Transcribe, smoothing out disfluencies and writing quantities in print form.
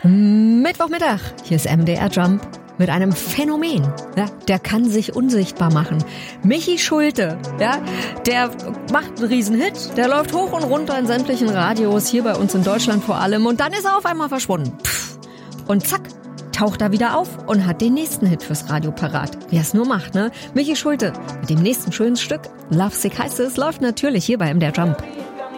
Mittwochmittag, hier ist MDR Jump mit einem Phänomen. Ja, der kann sich unsichtbar machen. Michi Schulte, ja, der macht einen Riesenhit, der läuft hoch und runter in sämtlichen Radios, hier bei uns in Deutschland vor allem, und dann ist er auf einmal verschwunden. Und zack, taucht er wieder auf und hat den nächsten Hit fürs Radio parat. Wie er es nur macht, ne? Michi Schulte mit dem nächsten schönen Stück. Lovesick heißt es, läuft natürlich hier bei MDR Jump.